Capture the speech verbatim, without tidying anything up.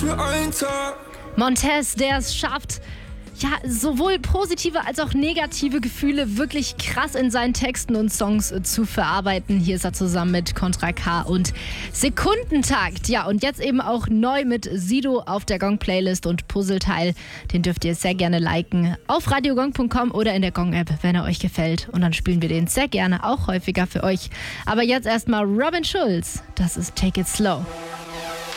für einen Tag. Montez, der es schafft, ja, sowohl positive als auch negative Gefühle wirklich krass in seinen Texten und Songs äh, zu verarbeiten. Hier ist er zusammen mit Contra K und Sekundentakt. Ja, und jetzt eben auch neu mit Sido auf der Gong-Playlist und Puzzleteil. Den dürft ihr sehr gerne liken auf radiogong punkt com oder in der Gong-App, wenn er euch gefällt. Und dann spielen wir den sehr gerne auch häufiger für euch. Aber jetzt erstmal Robin Schulz. Das ist Take It Slow.